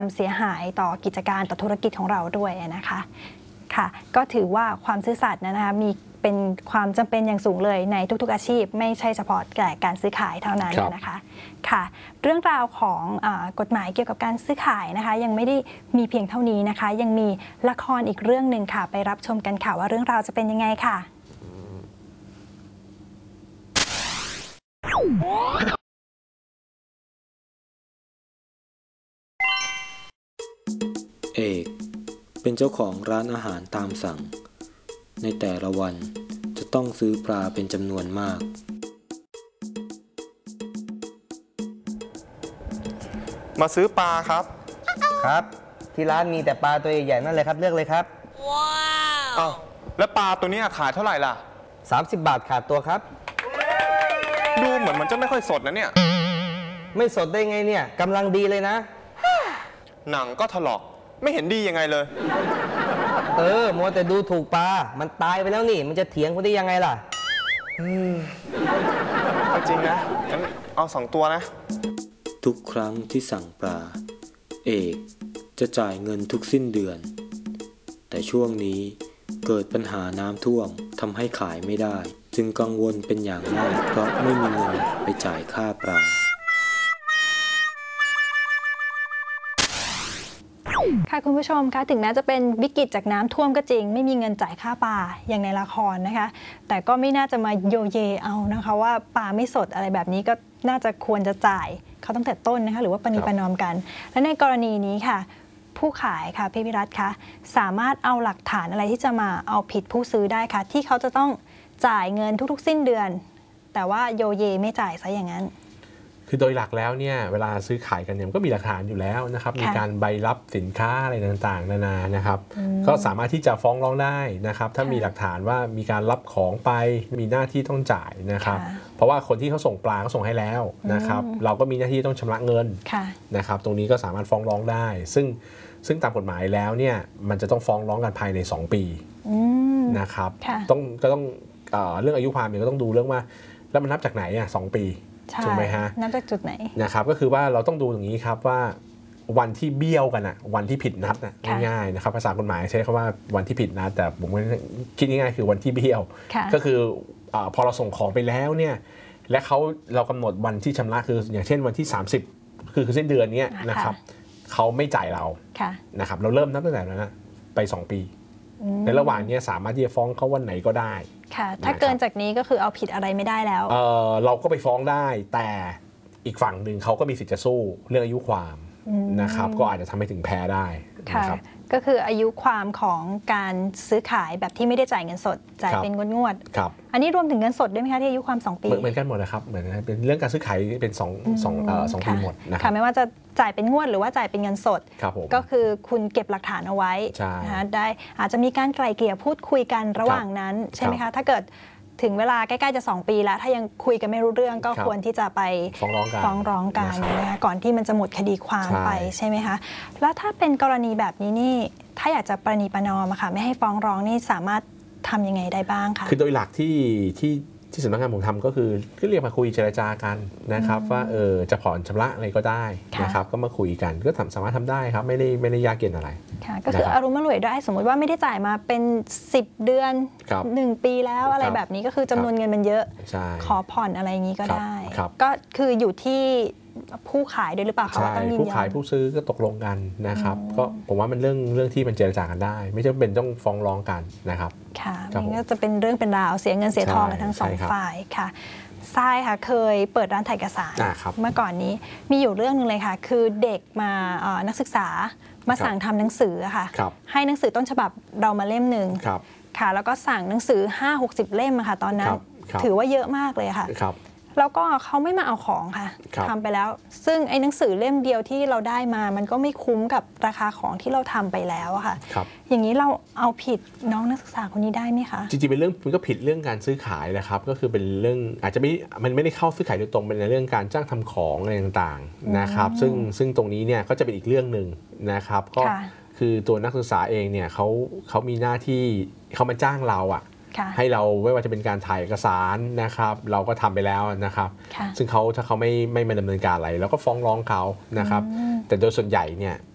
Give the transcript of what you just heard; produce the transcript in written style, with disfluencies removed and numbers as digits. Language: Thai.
เสียหายต่อกิจการต่อธุรกิจของเราด้วยนะคะค่ะก็ถือว่าความซื่อสัตย์นะคะมีเป็นความจำเป็นอย่างสูงเลยในทุกๆอาชีพไม่ใช่เฉพาะแต่การซื้อขายเท่านั้นนะคะค่ะเรื่องราวของกฎหมายเกี่ยวกับการซื้อขายนะคะยังไม่ได้มีเพียงเท่านี้นะคะยังมีละครอีกเรื่องหนึ่งค่ะไปรับชมกันค่ะว่าเรื่องราวจะเป็นยังไงค่ะเอกเป็นเจ้าของร้านอาหารตามสั่งในแต่ละวันจะต้องซื้อปลาเป็นจำนวนมากมาซื้อปลาครับครับที่ร้านมีแต่ปลาตัวใหญ่ๆนั่นเลยครับเลือกเลยครับว้าวอ้าวแล้วปลาตัวนี้ขายเท่าไหร่ล่ะ 30 บาทขาดตัวครับดูเหมือนมันจะไม่ค่อยสดนะเนี่ยไม่สดได้ไงเนี่ยกำลังดีเลยนะหนังก็ถลอกไม่เห็นดียังไงเลยมัวแต่ดูถูกปลามันตายไปแล้วนี่มันจะเถียงคุณได้ยังไงล่ะก็จริงนะงั้นเอา2 ตัวนะทุกครั้งที่สั่งปลาเอกจะจ่ายเงินทุกสิ้นเดือนแต่ช่วงนี้เกิดปัญหาน้ำท่วมทำให้ขายไม่ได้จึงกังวลเป็นอย่างมากเพราะไม่มีเงินไปจ่ายค่าปลาค่ะคุณผู้ชมคะถึงแม้จะเป็นวิกฤตจากน้ำท่วมก็จริงไม่มีเงินจ่ายค่าปลาอย่างในละครนะคะแต่ก็ไม่น่าจะมาโยเยเอานะคะว่าปลาไม่สดอะไรแบบนี้ก็น่าจะควรจะจ่ายเขาตั้งแต่ต้นนะคะหรือว่าประนีประนอมกันและในกรณีนี้ค่ะผู้ขายค่ะพี่วิรัตคะสามารถเอาหลักฐานอะไรที่จะมาเอาผิดผู้ซื้อได้คะที่เขาจะต้องจ่ายเงินทุกๆสิ้นเดือนแต่ว่าโยเยไม่จ่ายซะอย่างนั้นคือโดยหลักแล้วเนี่ยเวลาซื้อขายกันเนี่ยก็มีหลักฐานอยู่แล้วนะครับมีการใบรับสินค้าอะไรต่างๆนานานะครับก็สามารถที่จะฟ้องร้องได้นะครับถ้ามีหลักฐานว่ามีการรับของไปมีหน้าที่ต้องจ่ายนะครับเพราะว่าคนที่เขาส่งปลาเขาส่งให้แล้วนะครับเราก็มีหน้าที่ต้องชำระเงินนะครับตรงนี้ก็สามารถฟ้องร้องได้ซึ่งตามกฎหมายแล้วเนี่ยมันจะต้องฟ้องร้องกันภายใน2 ปีนะครับก็ต้องเรื่องอายุความเนี่ยก็ต้องดูเรื่องว่าแล้วมันนับจากไหน2 ปีถูกไหมฮะนับจากจุดไหนนะครับก็คือว่าเราต้องดูอย่างนี้ครับว่าวันที่เบี้ยวกันวันที่ผิดนัดง่ายๆนะครับภาษากฎหมายใช้คำว่าวันที่ผิดนัดแต่ผมคิดง่ายๆคือวันที่เบี้ยวก็คือพอเราส่งของไปแล้วเนี่ยและเรากำหนดวันที่ชำระคืออย่างเช่นวันที่30คือสิ้นเดือนนี้นะครับเขาไม่จ่ายเรานะครับเราเริ่มนับตั้งแต่นั้นไป2 ปีในระหว่างนี้สามารถที่จะฟ้องเขาวันไหนก็ได้ค่ะถ้าเกินจากนี้ก็คือเอาผิดอะไรไม่ได้แล้วเราก็ไปฟ้องได้แต่อีกฝั่งหนึ่งเขาก็มีสิทธิ์จะสู้เรื่องอายุความนะครับก็อาจจะทำให้ถึงแพ้ได้นะครับก็คืออายุความของการซื้อขายแบบที่ไม่ได้จ่ายเงินสดจ่ายเป็นงวดอันนี้รวมถึงเงินสดด้วยไหมคะที่อายุความ2 ปีเหมือนกันหมดนะครับเหมือนเป็นเรื่องการซื้อขายเป็น2 ปีหมดนะคะไม่ว่าจะจ่ายเป็นงวดหรือว่าจ่ายเป็นเงินสดก็คือคุณเก็บหลักฐานเอาไว้นะคะได้อาจจะมีการไกล่เกลี่ยพูดคุยกันระหว่างนั้นใช่ไหมคะถ้าเกิดถึงเวลาใกล้ๆจะ2 ปีแล้วถ้ายังคุยกันไม่รู้เรื่องก็ควรที่จะไปฟ้องร้องกันนะคะก่อนที่มันจะหมดคดีความไปใช่ไหมคะแล้วถ้าเป็นกรณีแบบนี้นี่ถ้าอยากจะประนีประนอมค่ะไม่ให้ฟ้องร้องนี่สามารถทำยังไงได้บ้างคะคือโดยหลักที่สำนักงานผมทำก็คือเรียกมาคุยเจรจากันนะครับว่าจะผ่อนชำระอะไรก็ได้นะครับก็มาคุยกันก็สามารถทำได้ครับไม่ได้ยากเย็นอะไรก็คืออารมณ์มารวยได้สมมติว่าไม่ได้จ่ายมาเป็น10 เดือน1 ปีแล้วอะไรแบบนี้ก็คือจำนวนเงินมันเยอะขอผ่อนอะไรอย่างนี้ก็ได้ก็คืออยู่ที่ผู้ขายด้วยหรือเปล่าคะว่าต้องยินยอมผู้ขายผู้ซื้อก็ตกลงกันนะครับก็ผมว่ามันเรื่องที่มันเจรจากันได้ไม่จำเป็นต้องฟ้องร้องกันนะครับค่ะมันก็จะเป็นเรื่องเป็นราวเสียเงินเสียทองกันทั้ง2 ฝ่ายค่ะทรายค่ะเคยเปิดร้านถ่ายเอกสารเมื่อก่อนนี้มีอยู่เรื่องนึงเลยค่ะคือเด็กมานักศึกษามาสั่งทำหนังสือค่ะให้หนังสือต้นฉบับเรามาเล่มหนึ่งค่ะแล้วก็สั่งหนังสือ50-60 เล่มค่ะตอนนั้นถือว่าเยอะมากเลยค่ะแล้วก็เขาไม่มาเอาของค่ะทำไปแล้วซึ่งไอ้หนังสือเล่มเดียวที่เราได้มามันก็ไม่คุ้มกับราคาของที่เราทำไปแล้วอะค่ะอย่างนี้เราเอาผิดน้องนักศึกษาคนนี้ได้ไหมคะจริงๆเป็นเรื่องมันก็ผิดเรื่องการซื้อขายนะครับก็คือเป็นเรื่องอาจจะมันไม่ได้เข้าซื้อขายโดยตรงเป็นในเรื่องการจ้างทำของอะไรต่างๆนะครับซึ่งตรงนี้เนี่ยก็จะเป็นอีกเรื่องหนึ่งนะครับก็คือตัวนักศึกษาเองเนี่ยเขามีหน้าที่เขามาจ้างเราอะ ให้เราไม่ว่าจะเป็นการถ่ายเอกสารนะครับเราก็ทำไปแล้วนะครับซึ่งถ้าเขาไม่มาดำเนินการอะไรเราก็ฟ้องร้องเขานะครับแต่โดยส่วนใหญ่เนี่ย